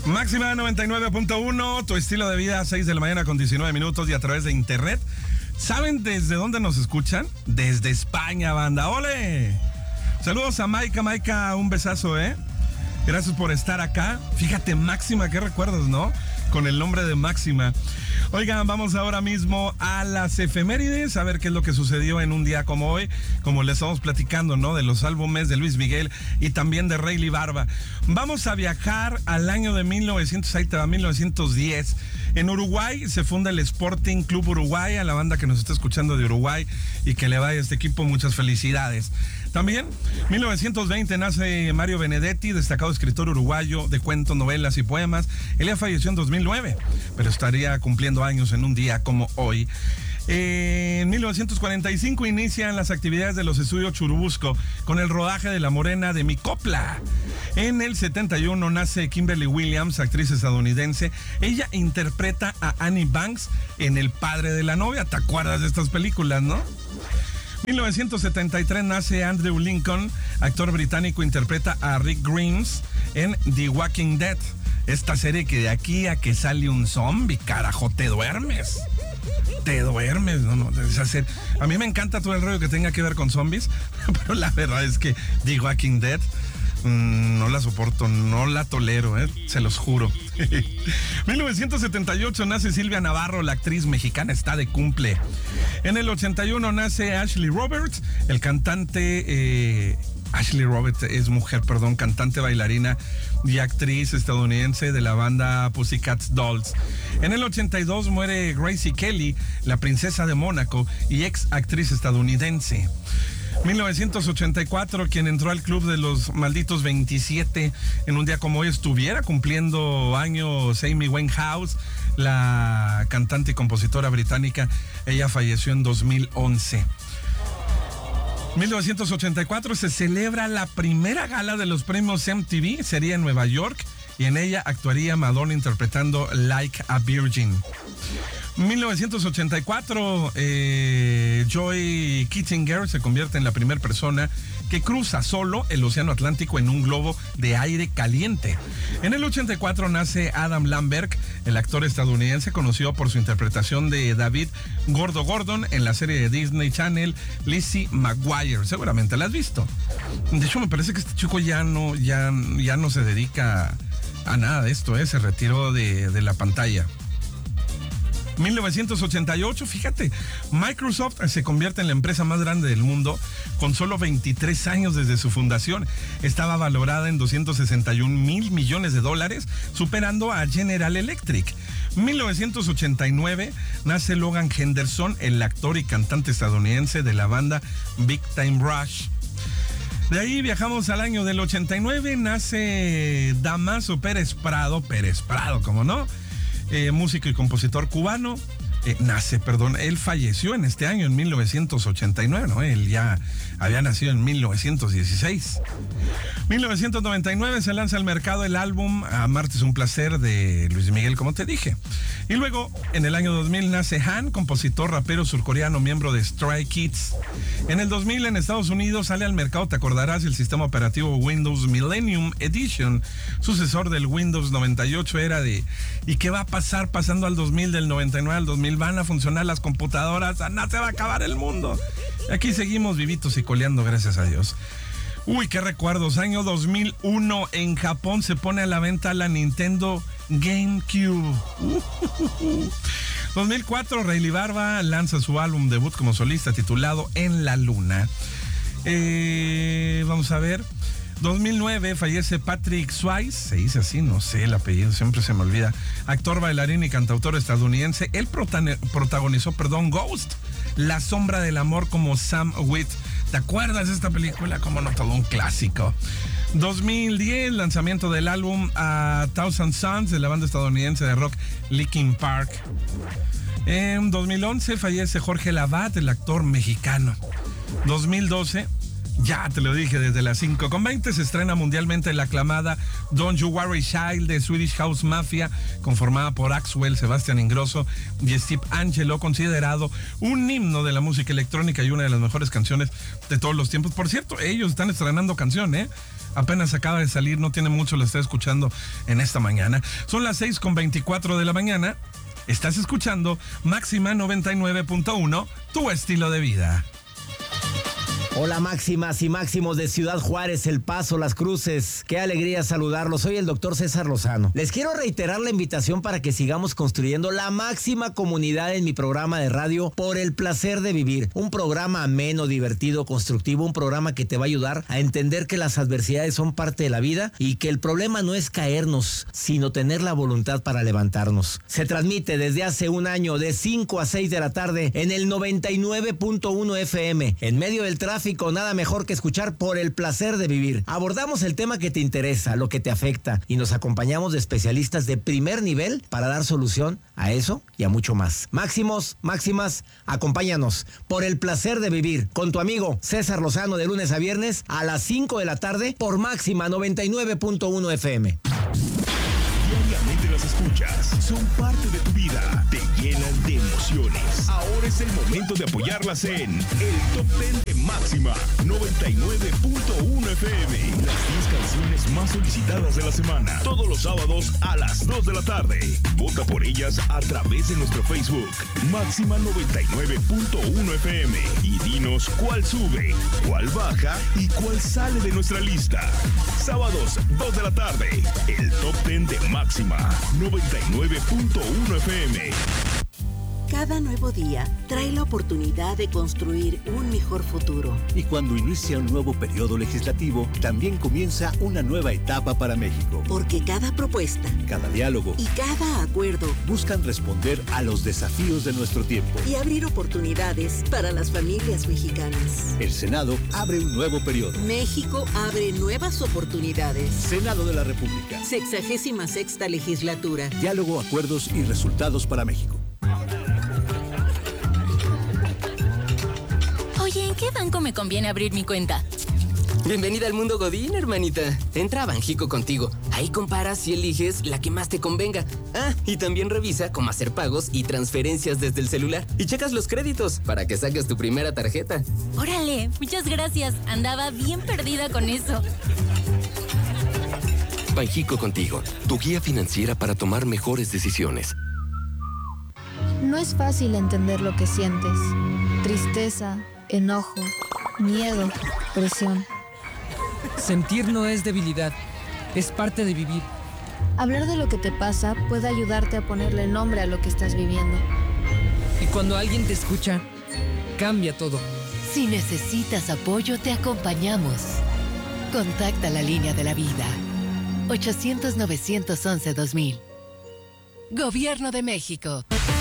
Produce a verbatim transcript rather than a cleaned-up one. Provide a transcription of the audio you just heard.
Máxima noventa y nueve punto uno, tu estilo de vida, seis de la mañana con diecinueve minutos y a través de internet. ¿Saben desde dónde nos escuchan? Desde España, banda. ¡Ole! Saludos a Maika. Maika, un besazo, ¿eh? Gracias por estar acá. Fíjate, Máxima, qué recuerdos, ¿no? Con el nombre de Máxima. Oigan, vamos ahora mismo a las efemérides, a ver qué es lo que sucedió en un día como hoy, como les estamos platicando, ¿no? De los álbumes de Luis Miguel y también de Rayleigh Barba. Vamos a viajar al año de mil novecientos, ahí te va, mil novecientos diez. En Uruguay se funda el Sporting Club Uruguay, a la banda que nos está escuchando de Uruguay y que le vaya a este equipo muchas felicidades. También, mil novecientos veinte nace Mario Benedetti, destacado escritor uruguayo de cuentos, novelas y poemas. Él ya falleció en dos mil nueve, pero estaría cumpliendo años en un día como hoy. Eh, en mil novecientos cuarenta y cinco inician las actividades de los estudios Churubusco con el rodaje de La Morena de Mi Copla. En el setenta y uno nace Kimberly Williams, actriz estadounidense. Ella interpreta a Annie Banks en El Padre de la Novia. ¿Te acuerdas de estas películas, no? mil novecientos setenta y tres nace Andrew Lincoln, actor británico, interpreta a Rick Grimes en The Walking Dead. Esta serie que de aquí a que sale un zombie, carajo, te duermes. Te duermes, no, no, debes hacer. A mí me encanta todo el rollo que tenga que ver con zombies, pero la verdad es que The Walking Dead mmm, no la soporto, no la tolero, eh, se los juro. mil novecientos setenta y ocho nace Silvia Navarro, la actriz mexicana, está de cumple. En el ochenta y uno nace Ashley Roberts, el cantante. Eh, Ashley Roberts es mujer, perdón, cantante, bailarina y actriz estadounidense de la banda Pussycat Dolls. En el ochenta y dos muere Gracie Kelly, la princesa de Mónaco y ex actriz estadounidense. mil novecientos ochenta y cuatro, quien entró al club de los malditos veintisiete en un día como hoy estuviera cumpliendo años, Amy Winehouse, la cantante y compositora británica. Ella falleció en dos mil once. mil novecientos ochenta y cuatro se celebra la primera gala de los premios M T V, sería en Nueva York, y en ella actuaría Madonna interpretando Like a Virgin. mil novecientos ochenta y cuatro, eh, Joy Kittinger se convierte en la primera persona que cruza solo el Océano Atlántico en un globo de aire caliente. En el ochenta y cuatro nace Adam Lambert, el actor estadounidense conocido por su interpretación de David Gordo Gordon en la serie de Disney Channel Lizzie McGuire. Seguramente la has visto. De hecho, me parece que este chico ya no, ya, ya no se dedica a nada de esto, ¿eh? Se retiró de, de la pantalla. mil novecientos ochenta y ocho, fíjate, Microsoft se convierte en la empresa más grande del mundo con solo veintitrés años desde su fundación. Estaba valorada en doscientos sesenta y un mil millones de dólares, superando a General Electric. mil novecientos ochenta y nueve nace Logan Henderson, el actor y cantante estadounidense de la banda Big Time Rush. De ahí viajamos al año del ochenta y nueve, nace Damaso Pérez Prado, Pérez Prado, ¿cómo no? Eh, músico y compositor cubano, eh, nace, perdón, él falleció en este año, en mil novecientos ochenta y nueve, ¿no? Él ya había nacido en mil novecientos dieciséis. mil novecientos noventa y nueve se lanza al mercado el álbum Amarte es un placer de Luis Miguel, como te dije. Y luego, en el año dos mil nace Han, compositor, rapero surcoreano, miembro de Stray Kids. En el dos mil en Estados Unidos sale al mercado, te acordarás, el sistema operativo Windows Millennium Edition, sucesor del Windows noventa y ocho. Era de, ¿y qué va a pasar pasando al dos mil? Del noventa y nueve al dos mil van a funcionar las computadoras, no se va a acabar el mundo. Aquí seguimos vivitos y coleando, gracias a Dios. Uy, qué recuerdos. Año dos mil uno, en Japón se pone a la venta la Nintendo GameCube. Uh, uh, uh. dos mil cuatro, Rayleigh Barba lanza su álbum debut como solista titulado En la Luna. Eh, vamos a ver. dos mil nueve fallece Patrick Swayze, se dice así, no sé el apellido, siempre se me olvida. Actor, bailarín y cantautor estadounidense. Él prota- protagonizó, perdón, Ghost, La Sombra del Amor como Sam Witt. ¿Te acuerdas de esta película? Como no, todo un clásico. dos mil diez, lanzamiento del álbum A Thousand Suns de la banda estadounidense de rock Linkin Park. En dos mil once fallece Jorge Lavat, el actor mexicano. dos mil doce, Ya te lo dije, desde las cinco con veinte se estrena mundialmente la aclamada Don't You Worry Child de Swedish House Mafia, conformada por Axwell, Sebastián Ingrosso y Steve Angelo, considerado un himno de la música electrónica y una de las mejores canciones de todos los tiempos. Por cierto, ellos están estrenando canción, ¿eh? Apenas acaba de salir, no tiene mucho, la estoy escuchando en esta mañana. Son las seis con veinticuatro de la mañana. Estás escuchando Máxima noventa y nueve punto uno, tu estilo de vida. Hola máximas y máximos de Ciudad Juárez, El Paso, Las Cruces. Qué alegría saludarlos. Soy el doctor César Lozano. Les quiero reiterar la invitación para que sigamos construyendo la máxima comunidad en mi programa de radio Por el Placer de Vivir. Un programa ameno, divertido, constructivo, un programa que te va a ayudar a entender que las adversidades son parte de la vida y que el problema no es caernos, sino tener la voluntad para levantarnos. Se transmite desde hace un año de cinco a seis de la tarde en el noventa y nueve punto uno F M. En medio del tráfico, nada mejor que escuchar Por el Placer de Vivir. Abordamos el tema que te interesa, lo que te afecta, y nos acompañamos de especialistas de primer nivel para dar solución a eso y a mucho más. Máximos, máximas, acompáñanos. Por el Placer de Vivir, con tu amigo César Lozano, de lunes a viernes a las cinco de la tarde por Máxima noventa y nueve punto uno F M. Diariamente las escuchas, son parte de tu vida, te llenan de emociones. Ahora es el momento de apoyarlas en el Top diez de Máxima noventa y nueve punto uno F M. Las diez canciones más solicitadas de la semana, todos los sábados a las dos de la tarde. Vota por ellas a través de nuestro Facebook, Máxima noventa y nueve punto uno F M. Y dinos cuál sube, cuál baja y cuál sale de nuestra lista. Sábados, dos de la tarde, el Top diez de Máxima noventa y nueve punto uno F M. Cada nuevo día trae la oportunidad de construir un mejor futuro. Y cuando inicia un nuevo periodo legislativo, también comienza una nueva etapa para México. Porque cada propuesta, cada diálogo y cada acuerdo buscan responder a los desafíos de nuestro tiempo y abrir oportunidades para las familias mexicanas. El Senado abre un nuevo periodo. México abre nuevas oportunidades. Senado de la República. Sexagésima sexta legislatura. Diálogo, acuerdos y resultados para México. Oye, ¿en qué banco me conviene abrir mi cuenta? Bienvenida al mundo Godín, hermanita. Entra a Banjico Contigo. Ahí comparas y eliges la que más te convenga. Ah, y también revisa cómo hacer pagos y transferencias desde el celular. Y checas los créditos para que saques tu primera tarjeta. Órale, muchas gracias. Andaba bien perdida con eso. Banjico Contigo, tu guía financiera para tomar mejores decisiones. No es fácil entender lo que sientes. Tristeza, enojo, miedo, presión. Sentir no es debilidad, es parte de vivir. Hablar de lo que te pasa puede ayudarte a ponerle nombre a lo que estás viviendo. Y cuando alguien te escucha, cambia todo. Si necesitas apoyo, te acompañamos. Contacta la línea de la vida. ochocientos, novecientos once, dos mil. Gobierno de México.